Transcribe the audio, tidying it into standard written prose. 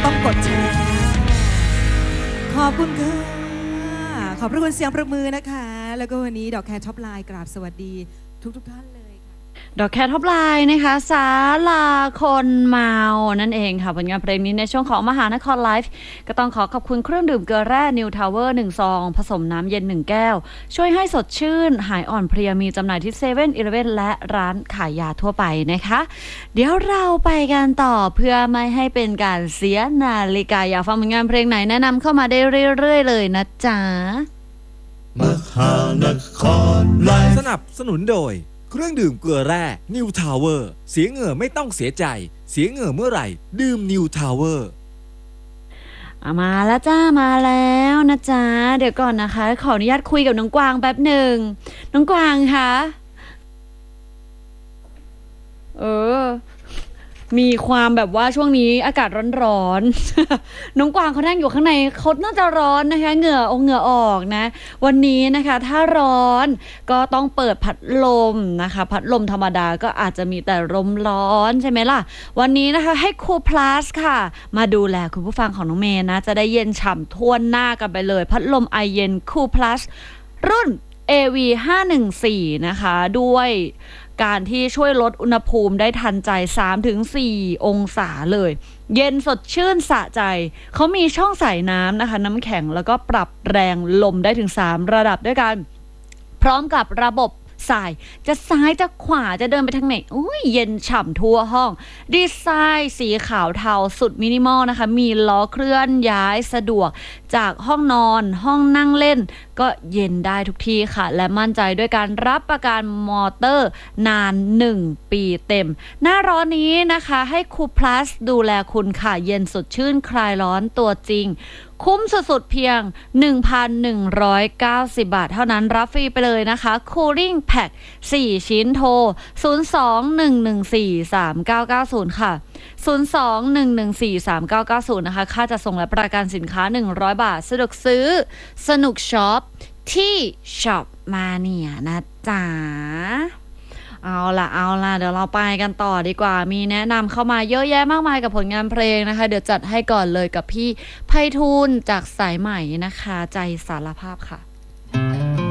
ต้องกดแชร์ขอบคุณค่ะขอบพระคุณเสียงประมือนะคะแล้วก็วันนี้ดอกแคร์ท็อปไลน์กราบสวัสดีทุกท่านเลยดอกแคร์ท็อปไลน์นะคะศาลาคนเมานั่นเองค่ะผลงานเพลงนี้ในช่วงของมหานครไลฟ์ก็ต้องขอบคุณเครื่องดื่มเกลือแร่นิวทาวเวอร์1ซองผสมน้ำเย็น1แก้วช่วยให้สดชื่นหายอ่อนเพลียมีจำหน่ายที่7-Eleven และร้านขายยาทั่วไปนะคะเดี๋ยวเราไปกันต่อเพื่อไม่ให้เป็นการเสียนาฬิกาอยากฟังผลงานเพลงไหนแนะนำเข้ามาได้เรื่อยๆเลยนะจ๊ะมหานครไลฟ์สนับสนุนโดยเครื่องดื่มเกลือแร่นิวทาวเวอร์เสียเหงื่อไม่ต้องเสียใจเสียเหงื่อเมื่อไหร่ดื่มนิวทาวเวอร์มาแล้วจ้ามาแล้วนะจ๊ะเดี๋ยวก่อนนะคะขออนุญาตคุยกับน้องกวางแป๊บหนึ่งน้องกวางคะมีความแบบว่าช่วงนี้อากาศร้อนๆ น้องกวางเขานั่งอยู่ข้างในเขาน่าจะร้อนนะคะเหงื่อออกนะวันนี้นะคะถ้าร้อนก็ต้องเปิดพัดลมนะคะพัดลมธรรมดาก็อาจจะมีแต่ลมร้อนใช่ไหมล่ะวันนี้นะคะให้คูลพลัสค่ะมาดูแลคุณผู้ฟังของน้องเมย์นะจะได้เย็นฉ่ำทั่วหน้ากันไปเลยพัดลมไอเย็นคูลพลัสรุ่น AV514 นะคะด้วยการที่ช่วยลดอุณหภูมิได้ทันใจ 3-4 องศาเลยเย็นสดชื่นสะใจเขามีช่องใส่น้ำนะคะน้ำแข็งแล้วก็ปรับแรงลมได้ถึง3ระดับด้วยกันพร้อมกับระบบสายจะซ้ายจะขวาจะเดินไปทางไหนเย็นฉ่ำทั่วห้องดีไซน์สีขาวเทาสุดมินิมอลนะคะมีล้อเคลื่อนย้ายสะดวกจากห้องนอนห้องนั่งเล่นก็เย็นได้ทุกที่ค่ะและมั่นใจด้วยการรับประกันมอเตอร์นาน1 ปีเต็มหน้าร้อนนี้นะคะให้คูลพลัสดูแลคุณค่ะเย็นสดชื่นคลายร้อนตัวจริงคุ้มสุดๆเพียง 1,190 บาทเท่านั้นรับฟรีไปเลยนะคะ Cooling Pack 4 ชิ้นโทร 02-114-3990 ค่ะ 02-114-3990 นะคะค่าจะส่งและประกันสินค้า100 บาทสะดวกซื้อสนุกช็อปที่ช็อปมาเนี่ยนะจ๊ะเอาล่ะเดี๋ยวเราไปกันต่อดีกว่ามีแนะนำเข้ามาเยอะแยะมากมายกับผลงานเพลงนะคะเดี๋ยวจัดให้ก่อนเลยกับพี่ไพฑูรย์จากสายใหม่นะคะใจสารภาพค่ะ